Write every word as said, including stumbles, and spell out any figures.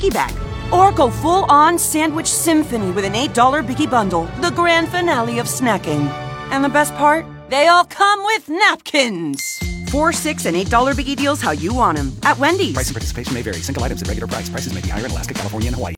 Biggie Bag. Or go full-on Sandwich Symphony with an eight dollar Biggie Bundle, the grand finale of snacking. And the best part? They all come with napkins! Four, six, and eight dollar Biggie deals how you want them. At Wendy's. Price and participation may vary. Single items at regular price. Prices may be higher in Alaska, California, and Hawaii.